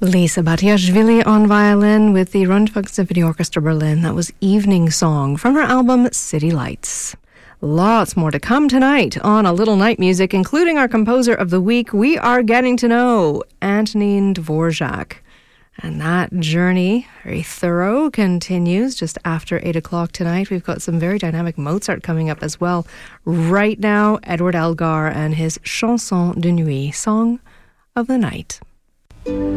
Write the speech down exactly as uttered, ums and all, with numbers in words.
Lisa Batiashvili on violin with the Rundfunk Symphony Orchestra Berlin. That was Evening Song from her album City Lights. Lots more to come tonight on A Little Night Music, including our composer of the week. We are getting to know Antonin Dvorak. And that journey, very thorough, continues just after eight o'clock tonight. We've got some very dynamic Mozart coming up as well. Right now, Edward Elgar and his Chanson de Nuit, Song of the Night.